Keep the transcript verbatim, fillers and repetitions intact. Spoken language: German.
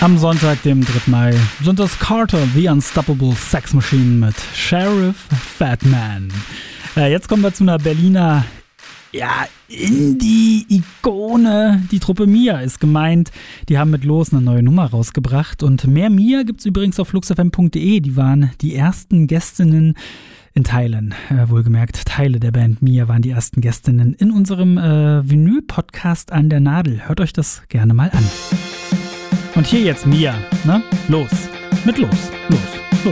Am Sonntag, dem dritten Mai, sind es Carter, The Unstoppable Sex Machine mit Sheriff Fatman. Äh, jetzt kommen wir zu einer Berliner, ja, Indie-Ikone. Die Truppe Mia ist gemeint. Die haben mit Los eine neue Nummer rausgebracht. Und mehr Mia gibt's übrigens auf flux f m punkt d e. Die waren die ersten Gästinnen in Teilen. Äh, wohlgemerkt, Teile der Band Mia waren die ersten Gästinnen in unserem äh, Vinyl-Podcast An der Nadel. Hört euch das gerne mal an. Und hier jetzt Mia, ne? Los, mit Los, los.